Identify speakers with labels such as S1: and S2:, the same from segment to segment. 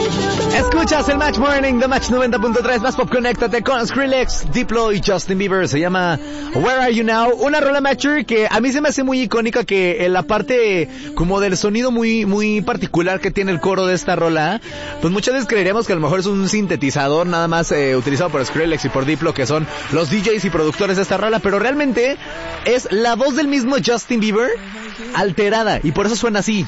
S1: Escuchas el Match Morning de Match 90.3, más pop, conéctate con Skrillex, Diplo y Justin Bieber. Se llama Where Are You Now, una rola Matcher que a mí se me hace muy icónica, que en la parte como del sonido muy particular que tiene el coro de esta rola, pues muchas veces creeríamos que a lo mejor es un sintetizador nada más utilizado por Skrillex y por Diplo, que son los DJs y productores de esta rola, pero realmente es la voz del mismo Justin Bieber alterada, y por eso suena así.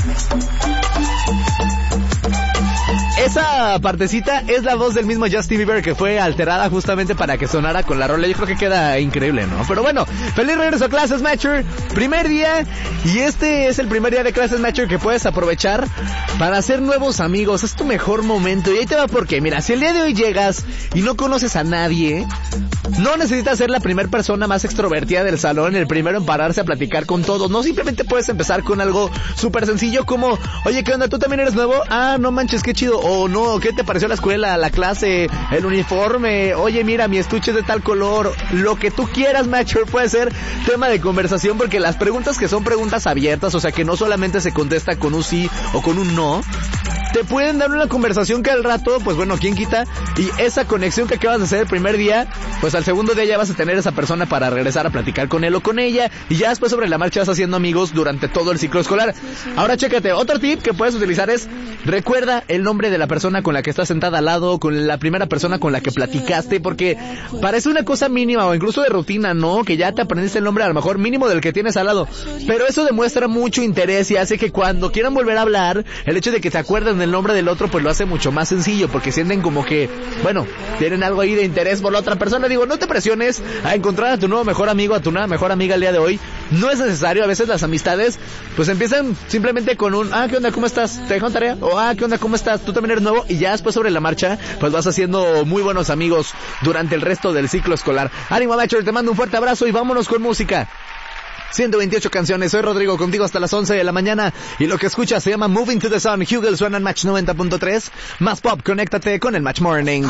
S1: Esa partecita es la voz del mismo Justin Bieber, que fue alterada justamente para que sonara con la rola. Yo creo que queda increíble, ¿no? Pero bueno, feliz regreso a Clases Matcher, primer día, y este es el primer día de Clases Matcher que puedes aprovechar para hacer nuevos amigos. Es tu mejor momento, y ahí te va porque, mira, si el día de hoy llegas y no conoces a nadie, no necesitas ser la primera persona más extrovertida del salón, el primero en pararse a platicar con todos. No, simplemente puedes empezar con algo súper sencillo como, oye, ¿qué onda? ¿Tú también eres nuevo? Ah, no manches, qué chido. O no, ¿qué te pareció la escuela, la clase, el uniforme? Oye, mira, mi estuche es de tal color. Lo que tú quieras, Matcher, puede ser tema de conversación, porque las preguntas que son preguntas abiertas, o sea, que no solamente se contesta con un sí o con un no, te pueden dar una conversación que al rato, pues bueno, ¿quién quita? Y esa conexión que acabas de hacer el primer día, pues al segundo día ya vas a tener esa persona para regresar a platicar con él o con ella, y ya después sobre la marcha vas haciendo amigos durante todo el ciclo escolar. Ahora chécate, otro tip que puedes utilizar es, recuerda el nombre de la persona con la que estás sentada al lado, con la primera persona con la que platicaste, porque parece una cosa mínima o incluso de rutina, ¿no? Que ya te aprendiste el nombre a lo mejor mínimo del que tienes al lado, pero eso demuestra mucho interés y hace que cuando quieran volver a hablar, el hecho de que te acuerden del nombre del otro, pues lo hace mucho más sencillo, porque sienten como que, bueno, tienen algo ahí de interés por la otra persona. Digo, no te presiones a encontrar a tu nuevo mejor amigo, a tu nueva mejor amiga el día de hoy. No es necesario, a veces las amistades pues empiezan simplemente con un, ¿qué onda? ¿Cómo estás? ¿Te dejo tarea? O, ¿qué onda? ¿Cómo estás? ¿Tú también eres nuevo? Y ya después sobre la marcha, pues vas haciendo muy buenos amigos durante el resto del ciclo escolar. Ánimo, Matcher, te mando un fuerte abrazo y vámonos con música. 128 canciones, soy Rodrigo, contigo hasta las 11 de la mañana, y lo que escuchas se llama Moving to the Sun. Hugel suena en Match 90.3, más pop, conéctate con el Match Morning.